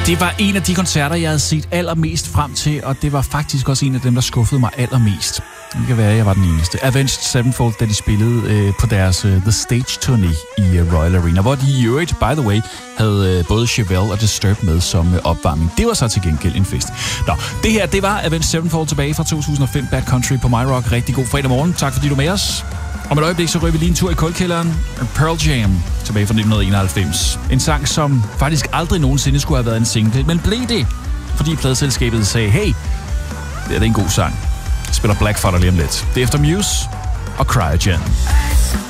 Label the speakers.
Speaker 1: Det var en af de koncerter, jeg havde set allermest frem til, og det var faktisk også en af dem, der skuffede mig allermest. Det kan være, at jeg var den eneste. Avenged Sevenfold, da de spillede på deres The Stage-turné i Royal Arena, hvor de i øvrigt, by the way, havde både Chevelle og Disturbed med som opvarmning. Det var så til gengæld en fest. Nå, det her, det var Avenged Sevenfold tilbage fra 2005, Bad Country på My Rock. Rigtig god fredag morgen. Tak fordi du er med os. Om et øjeblik, så rører vi lige en tur i kulkælderen. Pearl Jam, tilbage fra 1991. En sang, som faktisk aldrig nogensinde skulle have været en single, men blev det, fordi pladeselskabet sagde, hey, det er en god sang. Jeg spiller Black for dig lige om lidt. Det er efter Muse og Cryogen.